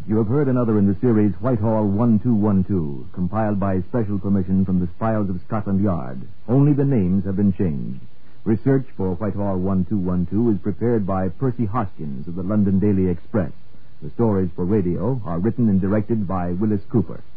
You have heard another in the series Whitehall 1212, compiled by special permission from the files of Scotland Yard. Only the names have been changed. Research for Whitehall 1212 is prepared by Percy Hoskins of the London Daily Express. The stories for radio are written and directed by Willis Cooper.